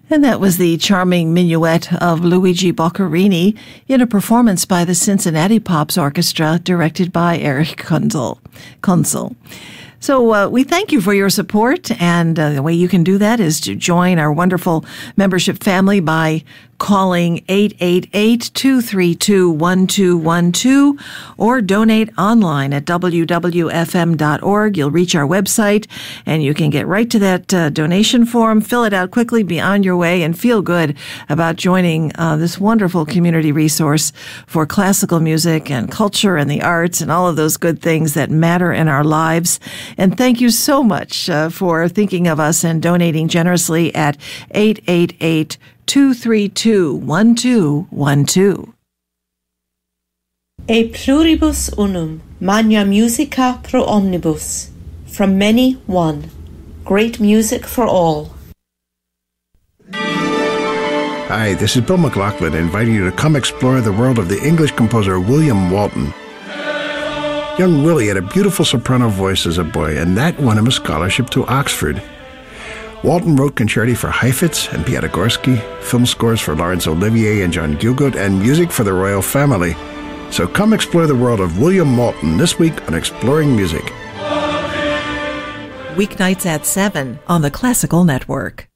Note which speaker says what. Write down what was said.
Speaker 1: And that was the charming minuet of Luigi Boccherini in a performance by the Cincinnati Pops Orchestra, directed by Erich Kunzel. So we thank you for your support, and the way you can do that is to join our wonderful membership family by calling 888-232-1212 or donate online at wwfm.org. You'll reach our website, and you can get right to that donation form, fill it out quickly, be on your way, and feel good about joining this wonderful community resource for classical music and culture and the arts and all of those good things that matter in our lives. And thank you so much for thinking of us and donating generously at 888-232-1212.
Speaker 2: E pluribus unum, magna musica pro omnibus. From many, one. Great music for all.
Speaker 3: Hi, this is Bill McLaughlin inviting you to come explore the world of the English composer William Walton. Young Willie had a beautiful soprano voice as a boy, and that won him a scholarship to Oxford. Walton wrote concerti for Heifetz and Piatigorsky, film scores for Laurence Olivier and John Gielgud, and music for the royal family. So come explore the world of William Walton this week on Exploring Music.
Speaker 1: Weeknights at 7 on the Classical Network.